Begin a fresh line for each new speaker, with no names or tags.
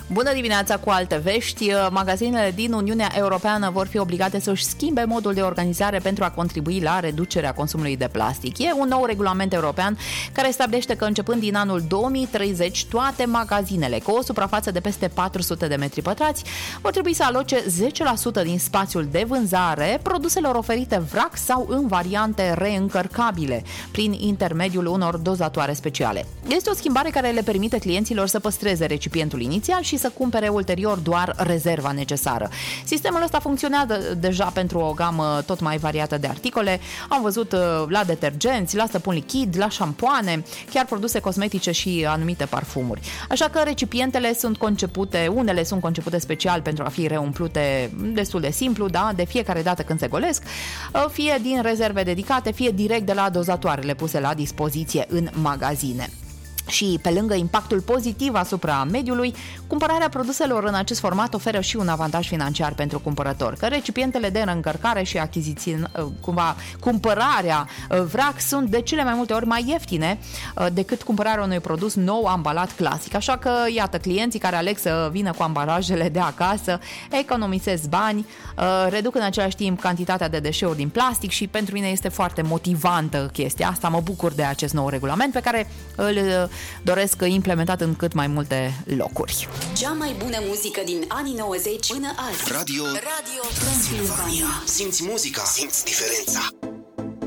Bună dimineața cu alte vești. Magazinele din Uniunea Europeană vor fi obligate să-și schimbe modul de organizare pentru a contribui la reducerea consumului de plastic. E un nou regulament european care stabilește că începând din anul 2030 toate magazinele cu o suprafață de peste 400 de metri pătrați vor trebui să aloce 10% din spațiul de vânzare produselor oferite vrac sau în variante reîncărcabile prin intermediul unor dozatoare speciale. Este o schimbare care le permite clienților să păstreze recipientul inițial și să cumpere ulterior doar rezerva necesară. Sistemul ăsta funcționează deja pentru o gamă tot mai variată de articole. Am văzut la detergenți, la săpun lichid, la șampoane, chiar produse cosmetice și anumite parfumuri. Așa că recipientele sunt concepute, unele sunt concepute special pentru a fi reumplute destul de simplu, da, de fiecare dată când se golesc, fie din rezerve dedicate, fie direct de la dozatoarele puse la dispoziție în magazine. Și pe lângă impactul pozitiv asupra mediului, cumpărarea produselor în acest format oferă și un avantaj financiar pentru cumpărător, că recipientele de reîncărcare și cumpărarea vrac sunt de cele mai multe ori mai ieftine decât cumpărarea unui produs nou ambalat clasic. Așa că, iată, clienții care aleg să vină cu ambalajele de acasă economisesc bani, reduc în același timp cantitatea de deșeuri din plastic și pentru mine este foarte motivantă chestia asta. Mă bucur de acest nou regulament pe care îl doresc implementat în cât mai multe locuri.
Cea mai bună muzică din anii 90 până azi.
Radio Transilvania. Simți muzica, simți diferența.